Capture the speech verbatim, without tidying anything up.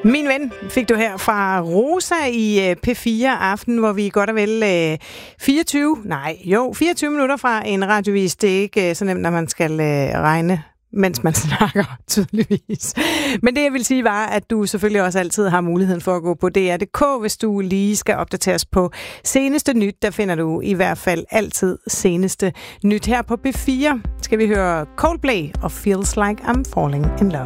Min ven fik du her fra Rosa i P fire Aften, hvor vi godt og vel øh, fireogtyve, nej, jo, fireogtyve minutter fra en radiovis. Det er ikke så nemt, når man skal øh, regne, mens man snakker, tydeligvis. Men det, jeg vil sige, var, at du selvfølgelig også altid har muligheden for at gå på D R punktum D K, hvis du lige skal opdateres på seneste nyt. Der finder du i hvert fald altid seneste nyt. Her på B fire skal vi høre Coldplay og Feels Like I'm Falling in Love.